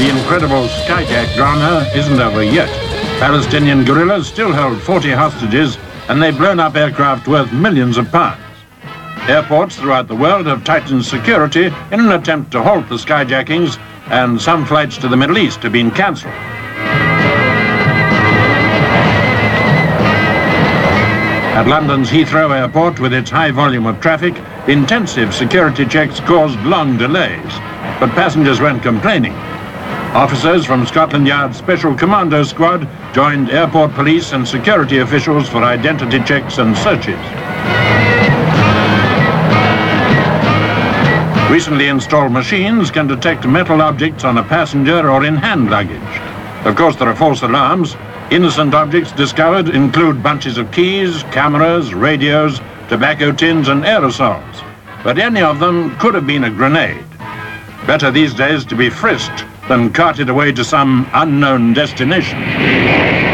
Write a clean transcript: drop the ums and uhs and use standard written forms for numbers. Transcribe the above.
The incredible skyjack drama isn't over yet. Palestinian guerrillas still hold 40 hostages, and they've blown up aircraft worth millions of pounds. Airports throughout the world have tightened security in an attempt to halt the skyjackings, and some flights to the Middle East have been cancelled. At London's Heathrow Airport, with its high volume of traffic, intensive security checks caused long delays, but passengers weren't complaining. Officers from Scotland Yard's Special Commando Squad joined airport police and security officials for identity checks and searches. Recently installed machines can detect metal objects on a passenger or in hand luggage. Of course, there are false alarms. Innocent objects discovered include bunches of keys, cameras, radios, tobacco tins and aerosols. But any of them could have been a grenade. Better these days to be frisked than carted away to some unknown destination.